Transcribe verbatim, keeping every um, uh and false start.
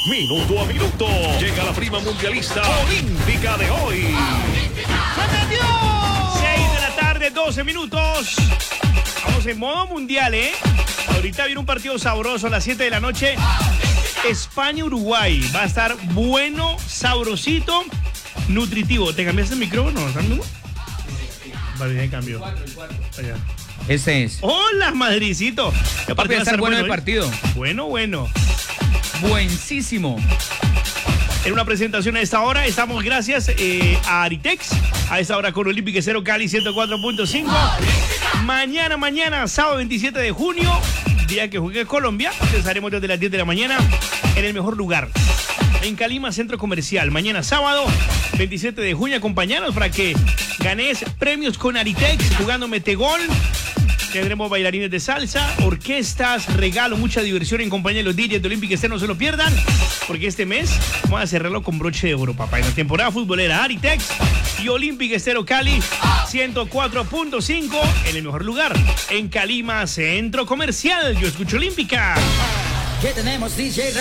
minuto a minuto. Llega la prima mundialista olímpica de hoy. seis de la tarde, doce minutos. Vamos en modo mundial, ¿eh? Ahorita viene un partido sabroso a las siete de la noche. España-Uruguay. Va a estar bueno, sabrosito, nutritivo. ¿Te cambiaste el micrófono? ¿Estás mismo? Vale, ya cambio. Allá. Ese es. Hola, Madricito. Va a estar bueno el ¿eh? partido. Bueno, bueno. Buenísimo. En una presentación a esta hora estamos gracias eh, a Aritex. A esta hora con Olímpica Cero Cali ciento cuatro punto cinco. Mañana, mañana, sábado veintisiete de junio, día que juegue Colombia, estaremos desde las diez de la mañana en el mejor lugar, en Calima Centro Comercial. Mañana sábado veintisiete de junio, acompañanos para que ganes premios con Aritex jugando Metegol. Tendremos bailarines de salsa, orquestas, regalo, mucha diversión en compañía de los D Js de Olímpica Estéreo. No se lo pierdan, porque este mes vamos a cerrarlo con broche de oro, papá. En la temporada futbolera, Aritex y Olímpica Estéreo Cali ciento cuatro punto cinco en el mejor lugar, en Calima Centro Comercial. Yo escucho Olímpica. ¿Qué tenemos, D J?